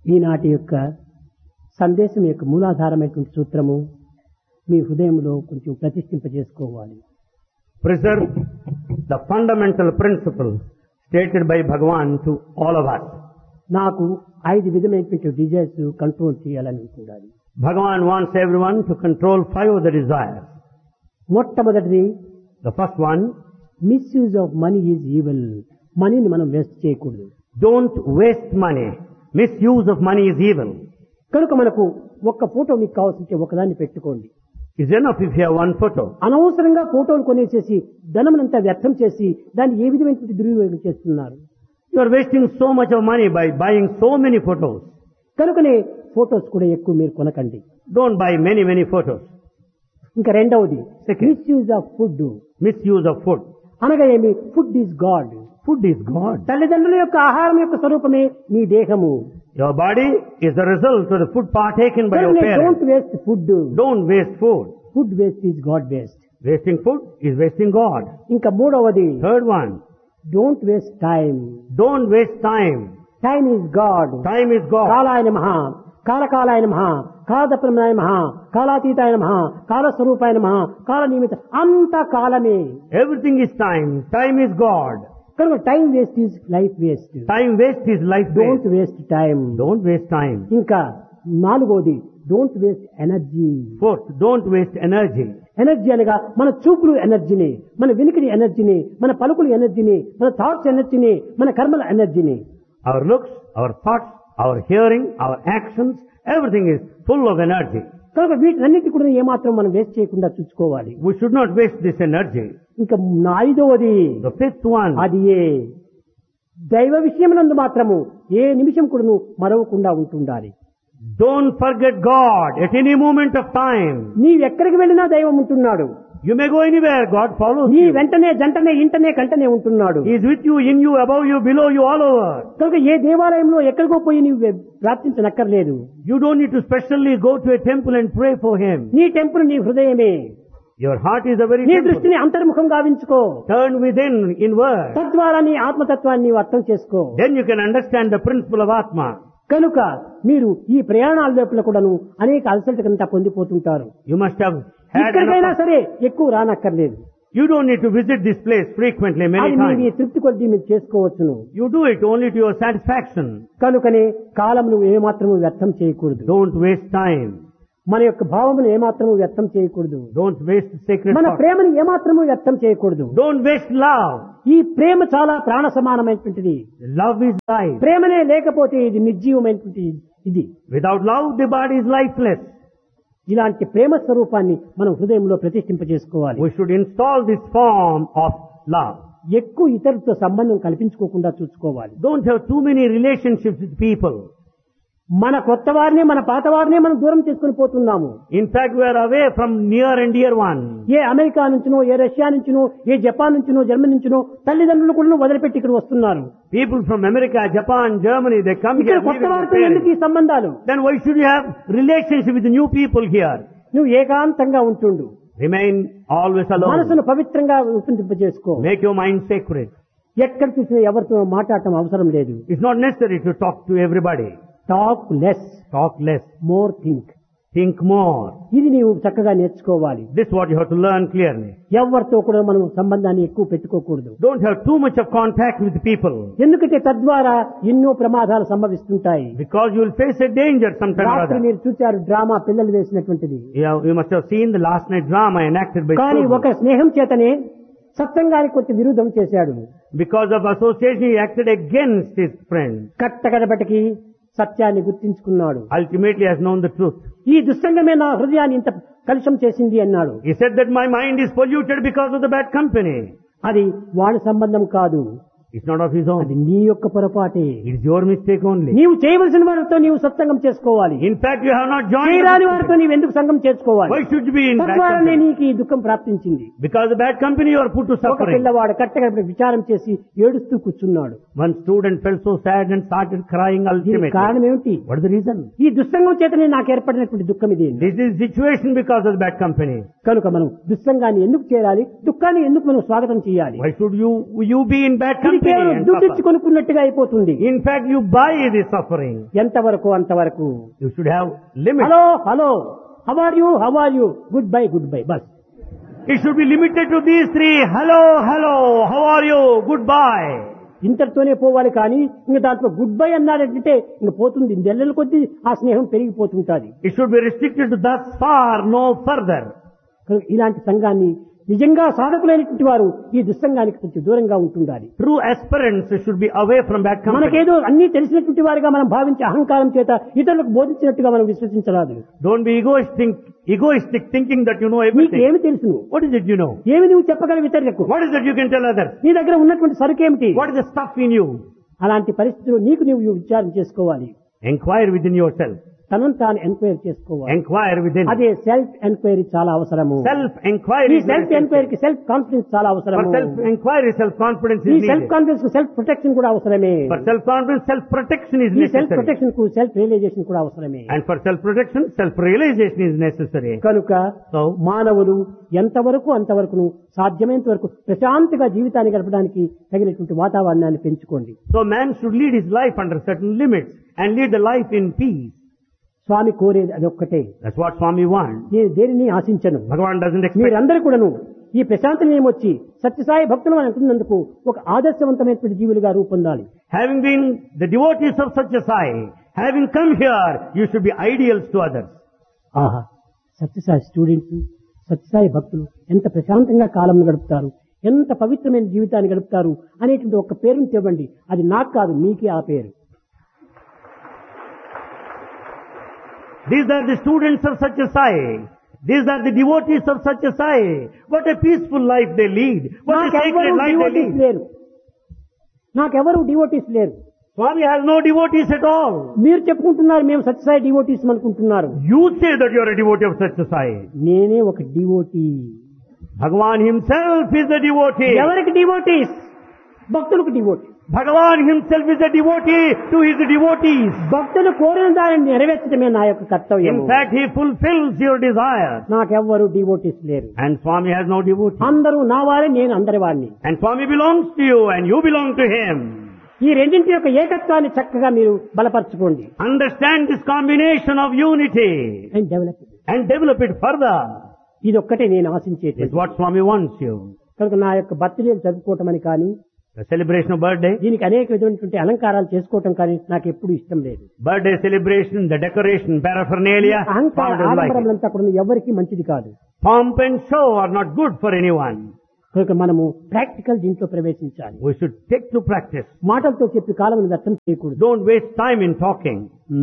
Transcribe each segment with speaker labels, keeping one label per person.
Speaker 1: ఈనాటి యొక్క సందేశం యొక్క మూలాధారమైనటువంటి సూత్రము మీ హృదయంలో కొంచెం ప్రతిష్ఠింపజేసుకోవాలి.
Speaker 2: Preserve the fundamental principle stated by Bhagavan to all of us.
Speaker 1: నాకు 5 విధమైనటువంటి డిజైర్స్ కంట్రోల్ చేయాలని ఉండాలి.
Speaker 2: Bhagavan wants everyone to control 5 of the desires.
Speaker 1: మొట్టమొదటిది,
Speaker 2: The first one,
Speaker 1: misuse of money is evil. మనీని మనం వేస్ట్ చేయకూడదు.
Speaker 2: don't waste money. Misuse of money is evil.
Speaker 1: కనుక మనకు ఒక్క ఫోటో మీకు కావాల్సింటే ఒకదాన్ని పెట్టుకోండి.
Speaker 2: It's enough if you have one photo.
Speaker 1: అనవసరంగా ఫోటోలు కొనేసేసి ధనమునంతా వ్యర్థం చేసి దాన్ని ఏ విధమైనటువంటి దుర్వినియోగం చేస్తున్నారు.
Speaker 2: You are wasting so much of money by buying so many photos.
Speaker 1: కనుకనే ఫోటోస్ కూడా ఎక్కువ మీరు కొనకండి.
Speaker 2: Don't buy many photos.
Speaker 1: ఇంకా రెండవది,
Speaker 2: Second.
Speaker 1: Misuse of food.
Speaker 2: Misuse of food.
Speaker 1: అనగా ఏమి? Food is God.
Speaker 2: Food is God.
Speaker 1: తల్లిదండ్రుల యొక్క ఆహారం యొక్క స్వరూపమే నీ దేహము.
Speaker 2: Your body is the result of the food partaken by your
Speaker 1: don't
Speaker 2: parents.
Speaker 1: Waste food.
Speaker 2: Don't waste food.
Speaker 1: Food waste is God waste.
Speaker 2: Wasting food is wasting God.
Speaker 1: ఇంకా మూడవది,
Speaker 2: Third one,
Speaker 1: don't waste time.
Speaker 2: don't waste time.
Speaker 1: Time is God.
Speaker 2: Time is God.
Speaker 1: కాలాయ నమః, కాలకాలాయ నమః, కాలతత్వమయ నమః, కాలాతీతాయ నమః, కాలస్వరూపాయ నమః, కాల నిమిత్త, అంత కాలమే.
Speaker 2: Everything is time. Time is God.
Speaker 1: కనుక time waste is life waste.
Speaker 2: Time waste is life
Speaker 1: don't
Speaker 2: waste.
Speaker 1: Waste time.
Speaker 2: Don't waste time.
Speaker 1: ఇంకా నాలుగోది, don't waste energy.
Speaker 2: Fourth, don't waste energy.
Speaker 1: Energy అనగా మన చూపులు ఎనర్జీని, మన వినికిడి ఎనర్జీని, మన పలుకులు ఎనర్జీని, మన థాట్స్ ఎనర్జీని, మన కర్మల ఎనర్జీని.
Speaker 2: Our looks, our thoughts, our hearing, our actions, everything is full of energy.
Speaker 1: కనుక వీటన్నిటి కూడా ఏమాత్రం మనం వేస్ట్ చేయకుండా చూసుకోవాలి.
Speaker 2: We should not waste this energy.
Speaker 1: ఇంకా ఐదవది,
Speaker 2: The fifth one,
Speaker 1: అది దైవ విషయమునందు మాత్రము ఏ నిమిషం కూడా మరవకుండా ఉంటుండాలి.
Speaker 2: don't forget God at any moment of time.
Speaker 1: నీవెక్కడికి వెళ్ళినా దైవం ఉంటున్నాడు.
Speaker 2: You may go anywhere, God follows
Speaker 1: నీ
Speaker 2: you.
Speaker 1: వెంటనే జంటనే ఇంటనే కంటనే ఉంటున్నాడు.
Speaker 2: He is with you, in you, above you, below you, all over.
Speaker 1: కనుక ఏ దేవాలయంలో ఎక్కడికో పోయి నీవు ప్రార్థించనక్కర్లేదు.
Speaker 2: You don't need to specially go to a temple and pray for Him.
Speaker 1: నీ temple నీ హృదయమే.
Speaker 2: Your heart is the very
Speaker 1: నీ
Speaker 2: temple.
Speaker 1: దృష్టిని అంతర్ముఖం గావించుకో.
Speaker 2: Turn within, inward.
Speaker 1: తద్వారా నీ ఆత్మతత్వాన్ని నీవు అర్థం చేసుకో.
Speaker 2: Then you can understand the principle of Atma.
Speaker 1: కనుక మీరు ఈ ప్రయాణాల లోపల కూడాను అనేక అలసటకంతా పొందిపోతుంటారు.
Speaker 2: You must have had
Speaker 1: ఎక్కడికైనా
Speaker 2: enough.
Speaker 1: సరే ఎక్కువ రానక్కర్లేదు.
Speaker 2: You don't need to visit this place frequently, many
Speaker 1: అది మీ
Speaker 2: times.
Speaker 1: తృప్తి కొద్దీ మీరు చేసుకోవచ్చును.
Speaker 2: You do it only to your satisfaction.
Speaker 1: కనుకనే కాలమును ఏమాత్రము వ్యర్థం చేయకూడదు.
Speaker 2: Don't waste time.
Speaker 1: మన యొక్క భావమును ఏమాత్రము వ్యర్థం చేయకూడదు.
Speaker 2: Don't waste sacred
Speaker 1: మన
Speaker 2: thoughts.
Speaker 1: ప్రేమను ఏమాత్రము వ్యర్థం చేయకూడదు.
Speaker 2: Don't waste love.
Speaker 1: ఈ ప్రేమ చాలా ప్రాణ సమానమైనటువంటిది.
Speaker 2: Love is life.
Speaker 1: ప్రేమనే లేకపోతే ఇది నిర్జీవమైనటువంటి ఇది.
Speaker 2: Without love, the body is lifeless.
Speaker 1: ఇలాంటి ప్రేమ స్వరూపాన్ని మనం హృదయంలో ప్రతిష్ఠింపజేసుకోవాలి.
Speaker 2: We should install this form of love.
Speaker 1: ఎక్కువ ఇతరులతో సంబంధం కల్పించుకోకుండా చూసుకోవాలి.
Speaker 2: Don't have too many relationships with people.
Speaker 1: మన కొత్త వారిని మన పాత వారిని మనం దూరం చేసుకుని పోతున్నాము.
Speaker 2: In fact, we are away from near and dear one.
Speaker 1: A America నుంచినో, A Russia నుంచినో, A Japan నుంచినో, Germany నుంచినో తల్లిదండ్రులు కూడా వదిలిపెట్టి ఇక్కడ వస్తున్నారు.
Speaker 2: People from America, Japan, Germany, they come
Speaker 1: ఇక్కడ
Speaker 2: here.
Speaker 1: కొత్త
Speaker 2: leaving
Speaker 1: వారితో
Speaker 2: their
Speaker 1: ఎందుకు ఈ
Speaker 2: parents.
Speaker 1: సంబంధాలు?
Speaker 2: Then why should you have relationship with the new people here?
Speaker 1: నువ్వు ఏకాంతంగా ఉంటుండు.
Speaker 2: Remain always alone.
Speaker 1: మనసును పవిత్రంగా రూపొందింపజేసుకో.
Speaker 2: Make your mind sacred.
Speaker 1: ఎక్కడ చూసినా ఎవరితో మాట్లాడటం అవసరం లేదు.
Speaker 2: It's not necessary to talk to everybody.
Speaker 1: Talk less,
Speaker 2: Talk less.
Speaker 1: More think.
Speaker 2: Think more.
Speaker 1: ఇది నీవు చక్కగా నేర్చుకోవాలి.
Speaker 2: This is what you have to learn clearly.
Speaker 1: ఎవరితో కూడా మనం సంబంధాన్ని ఎక్కువ పెట్టుకోకూడదు.
Speaker 2: Don't have too much of contact with people,
Speaker 1: ఎందుకంటే తద్వారా ఎన్నో ప్రమాదాలు సంభవిస్తుంటాయి.
Speaker 2: because you will face a danger sometime or
Speaker 1: రాత్రి
Speaker 2: other.
Speaker 1: మీరు చూచారు డ్రామా పిల్లలు వేసినటువంటిది.
Speaker 2: You must have seen the last night drama enacted by
Speaker 1: కానీ
Speaker 2: children.
Speaker 1: ఒక స్నేహం చేతనే సత్సంగానికి కొంచెం విరుద్ధం చేశాడు.
Speaker 2: Because of association, he acted against his friend.
Speaker 1: కట్టకడపటికి సత్యాన్ని గుర్తించుకున్నాడు.
Speaker 2: Ultimately has known the truth.
Speaker 1: ఈ దుస్సంగమే నా హృదయాన్ని ఇంత కలుషం చేసింది అన్నాడు.
Speaker 2: He said that my mind is polluted because of the bad company.
Speaker 1: అది వాడి సంబంధం కాదు,
Speaker 2: It's not of his own.
Speaker 1: అది నీ యొక్క పొరపాటే.
Speaker 2: It's your mistake only.
Speaker 1: నీవు చేయవలసిన వారితో నీవు సత్సంగం చేసుకోవాలి.
Speaker 2: In fact, you have not joined.
Speaker 1: చేయరాని వారితో నీవు ఎందుకు సంఘం చేసుకోవాలి?
Speaker 2: Why should you be in bad
Speaker 1: తద్వారానే
Speaker 2: company?
Speaker 1: నీకు ఈ దుఃఖం ప్రాప్తించింది.
Speaker 2: Because the bad company you are put to
Speaker 1: ఒక
Speaker 2: suffering.
Speaker 1: పిల్లవాడు కట్టకడపటి విచారం చేసి ఏడుస్తూ కూర్చున్నాడు.
Speaker 2: One student felt so sad and started crying
Speaker 1: దీనికి
Speaker 2: ultimately.
Speaker 1: కారణం ఏమిటి?
Speaker 2: What is the reason?
Speaker 1: ఈ దుస్సంగం చేతనే నాకు ఏర్పడినటువంటి దుఃఖం ఇది.
Speaker 2: This is situation because of the bad company.
Speaker 1: కనుక మనం దుస్సంగాన్ని ఎందుకు చేయాలి? దుఃఖాన్ని ఎందుకు మనం స్వాగతం చేయాలి?
Speaker 2: Why should you be in bad
Speaker 1: ఇది
Speaker 2: company?
Speaker 1: కేవలం
Speaker 2: and
Speaker 1: దుడ్డిచ్చి
Speaker 2: suffer.
Speaker 1: కొనుక్కున్నట్టుగా అయిపోతుంది.
Speaker 2: In fact, you buy the suffering.
Speaker 1: ఎంతవరకు అంతవరకు.
Speaker 2: You should have limits.
Speaker 1: Hello hello, how are you, good bye bus.
Speaker 2: It should be limited to these three. Hello, hello, how are you? Goodbye.
Speaker 1: ఇంతటితోనే పోవాలి కానీ ఇంక దాంట్లో good bye అన్నాడంటే ఇంక పోతుంది. నెలల కొద్దీ ఆ స్నేహం పెరిగిపోతుంటుంది.
Speaker 2: It should be restricted to thus far, no further.
Speaker 1: ఇలాంటి సంఘాన్ని నిజంగా సాధకులైనటువంటి వారు ఈ దుస్సంగానికి కొంచెం దూరంగా ఉంటుండాలి.
Speaker 2: True aspirants should be away from that company.
Speaker 1: మనకేదో అన్ని తెలిసినటువంటి వారిగా మనం భావించే అహంకారం చేత ఇతరులకు బోధించినట్టుగా మనం విశ్వసించరాదు.
Speaker 2: Don't be egoistic thinking that you know
Speaker 1: నీకు
Speaker 2: everything.
Speaker 1: ఏమి తెలుసును?
Speaker 2: What is it you know?
Speaker 1: ఏమి నువ్వు చెప్పగలవు ఇతరులకు?
Speaker 2: What is it you can tell others?
Speaker 1: నీ దగ్గర ఉన్నటువంటి సరుకేమిటి?
Speaker 2: What is the stuff in you?
Speaker 1: అలాంటి పరిస్థితుల్లో నీకు నువ్వు విచారం చేసుకోవాలి.
Speaker 2: Inquire within yourself.
Speaker 1: తనను తాను ఎంక్వైరీ చేసుకోవాలి.
Speaker 2: Inquire within.
Speaker 1: అదే సెల్ఫ్ ఎంక్వైరీ చాలా అవసరము.
Speaker 2: Self-inquiry
Speaker 1: ఈ
Speaker 2: is
Speaker 1: సెల్ఫ్
Speaker 2: necessary.
Speaker 1: ఎంక్వైరీకి సెల్ఫ్ కాన్ఫిడెన్స్ చాలా
Speaker 2: For
Speaker 1: అవసరము.
Speaker 2: self-inquiry, self-confidence
Speaker 1: ఈ
Speaker 2: is
Speaker 1: సెల్ఫ్
Speaker 2: needed.
Speaker 1: కాన్ఫిడెన్స్ కు సెల్ఫ్ ప్రొటెక్షన్ కూడా అవసరమే.
Speaker 2: For self-confidence, self-protection is
Speaker 1: ఈ సెల్ఫ్
Speaker 2: necessary.
Speaker 1: ప్రొటెక్షన్ కు సెల్ఫ్ రియలైజేషన్ కూడా అవసరమే.
Speaker 2: And for self-protection, self-realization is necessary.
Speaker 1: కనుక
Speaker 2: So,
Speaker 1: మానవులు ఎంతవరకు అంతవరకు సాధ్యమైనంత వరకు ప్రశాంతంగా జీవితాన్ని గడపడానికి తగినటువంటి వాతావరణాన్ని పెంచుకోండి.
Speaker 2: so man should lead his life under certain limits and lead the life in peace.
Speaker 1: స్వామి కోరేది అదొక్కటే.
Speaker 2: That's what Swami wants.
Speaker 1: నేను దేనిని ఆశించను.
Speaker 2: Bhagavan doesn't expect.
Speaker 1: మీరందరూ కూడాను ఈ ప్రశాంత నియమొచ్చి సత్యసాయి భక్తులు అని అంటున్నందుకు ఒక ఆదర్శవంతమైనటువంటి జీవులుగా రూపొందాలి.
Speaker 2: Having been the devotees of Satya Sai, having come here, you should be ideals to others.
Speaker 1: ఆహా, సత్యసాయి స్టూడెంట్స్, సత్యసాయి భక్తులు ఎంత ప్రశాంతంగా కాలం గడుపుతారు, ఎంత పవిత్రమైన జీవితాన్ని గడుపుతారు అనేటువంటి ఒక పేరుని తెవ్వండి. అది నాకు కాదు, మీకే ఆ పేరు.
Speaker 2: These are the students of Satya Sai. These are the devotees of Satya Sai. What a peaceful life they lead. What a sacred life they
Speaker 1: devotees
Speaker 2: lead.
Speaker 1: లేరు. నాకెవరు డివోటీస్ లేరు.
Speaker 2: Swami has no devotees at all.
Speaker 1: మీరు చెప్పుకుంటున్నారు మేము Sathya Sai devotees అనుకుంటున్నారు.
Speaker 2: You say that you are a devotee of Satya Sai.
Speaker 1: నేనే ఒక devotee.
Speaker 2: Bhagavan himself is a devotee.
Speaker 1: ఎవరికి డివోటీస్? భక్తులకు devotee.
Speaker 2: Bhagavan himself is a devotee to his devotees.
Speaker 1: భక్తులు కోరిన దానిని నెరవేర్చడమే నా యొక్క కర్తవ్యం.
Speaker 2: In fact, he fulfills your desire.
Speaker 1: నాకెవ్వరు devotees లేరు.
Speaker 2: And Swami has no devotee.
Speaker 1: అందరూ నా వారే, నేను అందరి వాడిని.
Speaker 2: And Swami belongs to you and you belong to him.
Speaker 1: ఈ రెండింటి యొక్క ఏకత్వాన్ని చక్కగా మీరు బలపరచుకోండి.
Speaker 2: Understand this combination of unity
Speaker 1: and develop.
Speaker 2: and develop it further.
Speaker 1: ఇది ఒక్కటే నేను
Speaker 2: Is
Speaker 1: ఆశించేది.
Speaker 2: what Swami wants you.
Speaker 1: కనుక నా యొక్క బర్త్డే జరుపుకోవటం అని కానీ,
Speaker 2: The celebration of birthday,
Speaker 1: దీనికి అనేక విధమైనటువంటి అలంకారాలు చేసుకోవటం కానీ నాకు ఎప్పుడు ఇష్టం లేదు.
Speaker 2: birthday celebration, the decoration, paraphernalia,
Speaker 1: అహంకార
Speaker 2: found like it.
Speaker 1: ఆడంబరములంతా కూడా ఎవరికి మంచిది కాదు.
Speaker 2: Pomp and show are not good for anyone.
Speaker 1: కనుక మనము ప్రాక్టికల్ దీంట్లో ప్రవేశించాలి.
Speaker 2: We should take to practice.
Speaker 1: మాటలతో చెప్పి కాలం వ్యర్థం చేయకూడదు.
Speaker 2: Don't waste time in talking.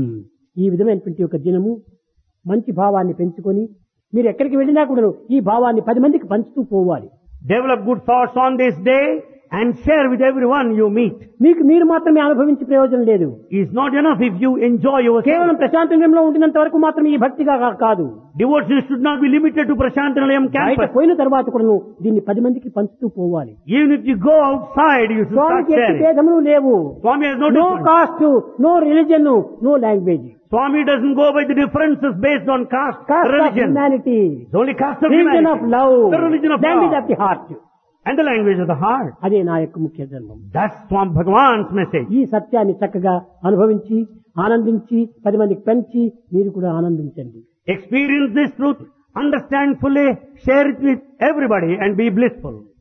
Speaker 1: ఈ విధమైనటువంటి ఒక దినము మంచి భావాన్ని పెంచుకొని మీరు ఎక్కడికి వెళ్ళినా కూడా ఈ భావాన్ని 10 మందికి పంచుతూ పోవాలి.
Speaker 2: Develop good thoughts on this day and share with everyone you meet.
Speaker 1: మీకు మీరు మాత్రమే అనుభవించే ప్రయోజనం లేదు.
Speaker 2: It's not enough if you enjoy yourself.
Speaker 1: కేవలం ప్రశాంతంలో ఉండినంత వరకు మాత్రం ఈ భక్తిగా కాదు.
Speaker 2: Devotion should not be limited to Prashantanalayam
Speaker 1: బయట
Speaker 2: campus.
Speaker 1: పోయిన తర్వాత కూడా దీన్ని 10 మందికి పంచుతూ పోవాలి.
Speaker 2: Even if you go outside, you should start
Speaker 1: స్వామికి ఎట్టి
Speaker 2: sharing.
Speaker 1: భేదములు లేవు.
Speaker 2: Swami has no
Speaker 1: no
Speaker 2: difference.
Speaker 1: Cost, no religion, no language.
Speaker 2: Swami doesn't go by the differences based on caste,
Speaker 1: cost of
Speaker 2: religion.
Speaker 1: Humanity,
Speaker 2: It's only caste of
Speaker 1: religion of
Speaker 2: humanity.
Speaker 1: Love,
Speaker 2: The religion of
Speaker 1: language
Speaker 2: love.
Speaker 1: Of the heart.
Speaker 2: And the language of the heart.
Speaker 1: అదే నా యొక్క ముఖ్య ధర్మం.
Speaker 2: That's Swami Bhagavan's message.
Speaker 1: ఈ సత్యాన్ని చక్కగా అనుభవించి ఆనందించి 10 మందికి పెంచి మీరు కూడా ఆనందించండి.
Speaker 2: Experience this truth, understand fully, share it with everybody and be blissful.